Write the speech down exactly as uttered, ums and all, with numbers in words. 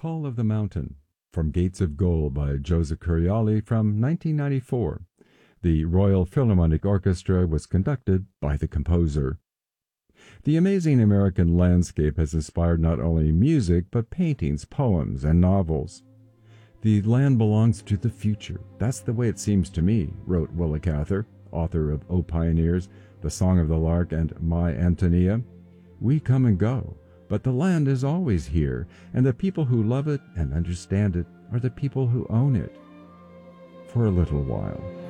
Call of the Mountain, from Gates of Gold by Joseph Curiali from nineteen ninety-four. The Royal Philharmonic Orchestra was conducted by the composer. The amazing American landscape has inspired not only music, but paintings, poems, and novels. The land belongs to the future. That's the way it seems to me, wrote Willa Cather, author of O Pioneers, The Song of the Lark, and My Antonia. We come and go, but the land is always here, and the people who love it and understand it are the people who own it. For a little while.